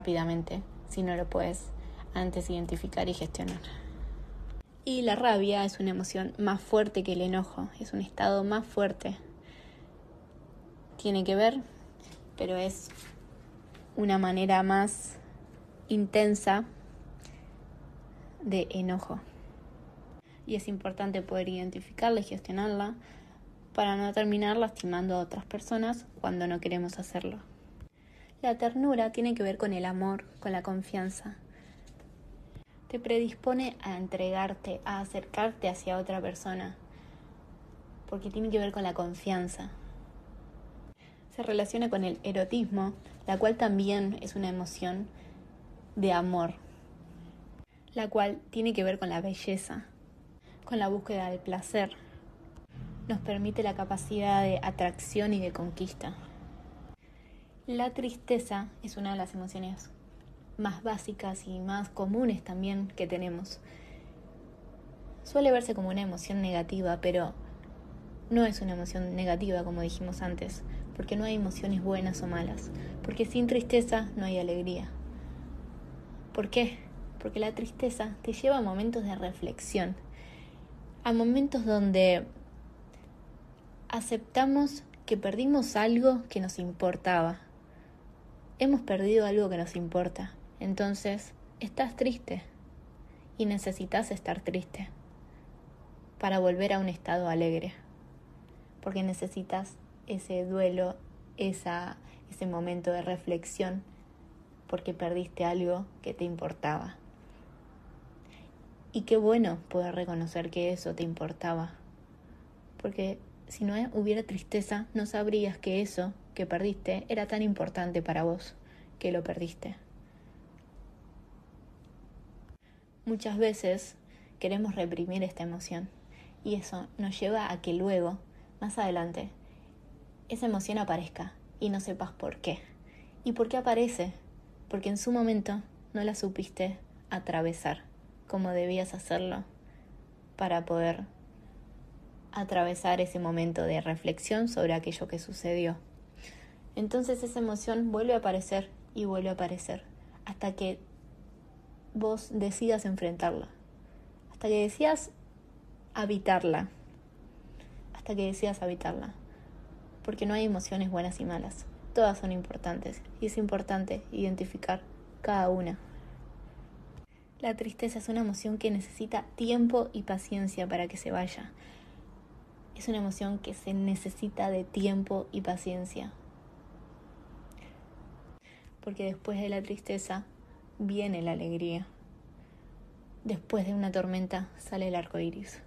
rápidamente si no lo puedes antes identificar y gestionar. Y la rabia es una emoción más fuerte que el enojo, es un estado más fuerte. Tiene que ver, pero es una manera más intensa de enojo. Y es importante poder identificarla y gestionarla para no terminar lastimando a otras personas cuando no queremos hacerlo. La ternura tiene que ver con el amor, con la confianza. Te predispone a entregarte, a acercarte hacia otra persona, porque tiene que ver con la confianza. Se relaciona con el erotismo, la cual también es una emoción de amor, la cual tiene que ver con la belleza, con la búsqueda del placer. Nos permite la capacidad de atracción y de conquista. La tristeza es una de las emociones más básicas y más comunes también que tenemos. Suele verse como una emoción negativa, pero no es una emoción negativa como dijimos antes, porque no hay emociones buenas o malas, porque sin tristeza no hay alegría. ¿Por qué? Porque la tristeza te lleva a momentos de reflexión, a momentos donde aceptamos que perdimos algo que nos importaba. Hemos perdido algo que nos importa, entonces estás triste y necesitas estar triste para volver a un estado alegre, porque necesitas ese duelo, ese momento de reflexión, porque perdiste algo que te importaba. Y qué bueno poder reconocer que eso te importaba, porque si no hubiera tristeza, no sabrías que eso que perdiste era tan importante para vos, que lo perdiste. Muchas veces queremos reprimir esta emoción y eso nos lleva a que luego, más adelante, esa emoción aparezca y no sepas por qué. ¿Y por qué aparece? Porque en su momento no la supiste atravesar como debías hacerlo para poder atravesar ese momento de reflexión sobre aquello que sucedió. Entonces esa emoción vuelve a aparecer y vuelve a aparecer hasta que vos decidas enfrentarla, hasta que decidas habitarla, porque no hay emociones buenas y malas, todas son importantes y es importante identificar cada una. La tristeza es una emoción que necesita tiempo y paciencia para que se vaya. Es una emoción que se necesita de tiempo y paciencia. Porque después de la tristeza viene la alegría. Después de una tormenta sale el arco iris.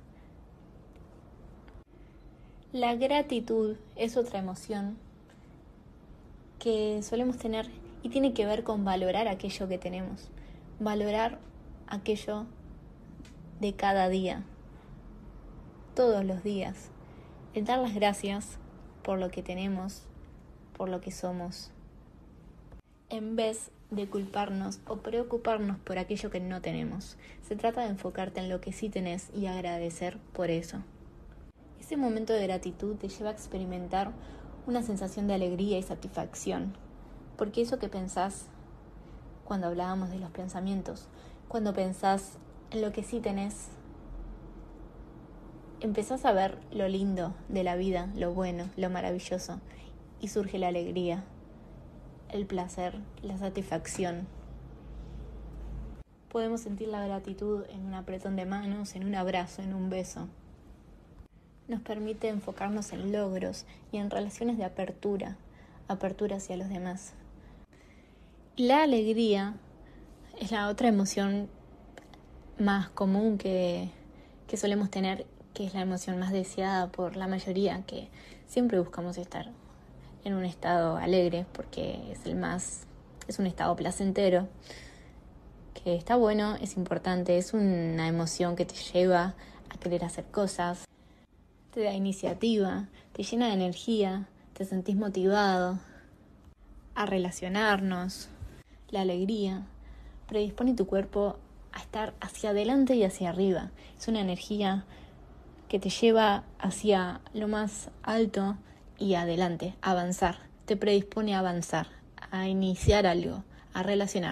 La gratitud es otra emoción que solemos tener y tiene que ver con valorar aquello que tenemos. Valorar aquello de cada día, todos los días. El dar las gracias por lo que tenemos, por lo que somos, en vez de culparnos o preocuparnos por aquello que no tenemos. Se trata de enfocarte en lo que sí tenés y agradecer por eso. Ese momento de gratitud te lleva a experimentar una sensación de alegría y satisfacción, porque eso que pensás cuando hablábamos de los pensamientos, cuando pensás en lo que sí tenés, empezás a ver lo lindo de la vida, lo bueno, lo maravilloso, y surge la alegría, el placer, la satisfacción. Podemos sentir la gratitud en un apretón de manos, en un abrazo, en un beso. Nos permite enfocarnos en logros y en relaciones de apertura hacia los demás. La alegría es la otra emoción más común que solemos tener, que es la emoción más deseada por la mayoría, que siempre buscamos estar en un estado alegre porque es un estado placentero, que está bueno, es importante, es una emoción que te lleva a querer hacer cosas, te da iniciativa, te llena de energía, te sentís motivado a relacionarnos. La alegría predispone tu cuerpo a estar hacia adelante y hacia arriba. Es una energía que te lleva hacia lo más alto y adelante, a avanzar. Te predispone a avanzar, a iniciar algo, relacionar.